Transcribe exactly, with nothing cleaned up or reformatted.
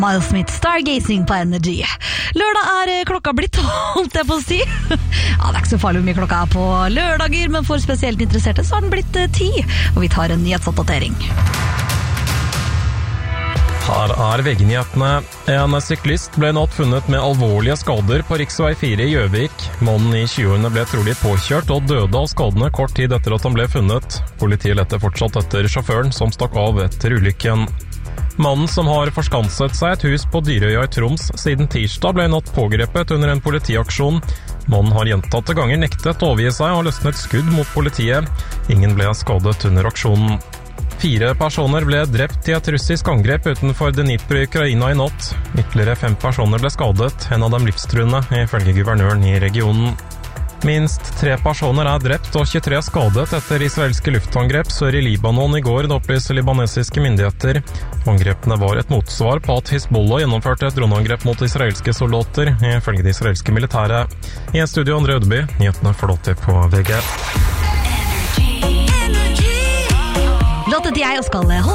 Miles Smith, Stargazing på Energy. Lørdag er klokka blitt, holdt jeg på å si. Ja, det er ikke så farlig hvor mye klokka er på lørdager, men for spesielt interesserte så har den blitt ti, og vi tar en nyhetsoppdatering. Her er V G-nyhetene. En syklist ble natt funnet med alvorlige skader på riksvei fire i Gjøvik. Mannen i tjueårene ble trolig påkjørt og døde av skadene kort tid etter at han ble funnet. Politiet leter fortsatt etter sjåføren som stakk av etter ulykken. Mannen som har forskanset seg et hus på Dyrøya i Troms siden tirsdag ble natt pågrepet under en politiaksjon. Mannen har gjentatte ganger nektet å overgi seg og løsnet skudd mot politiet. Ingen ble skadet under aksjonen. Fire personer ble drept i et russisk angrep utenfor Dnipro i Ukraina i natt. Ytterligere fem personer ble skadet, en av dem livstruende, ifølge guvernøren i regionen. Minst tre personer er drept og tjuetre skadet etter israelske luftangrep sør i Libanon i går, det opplyser libanesiske myndigheter. Angrepene var et motsvar på at Hezbollah gjennomførte et droneangrep mot israelske soldater, ifølge det israelske militæret. I en studio Andre Ødeby, nyhetene får lov til på V G. Låtet jeg og skal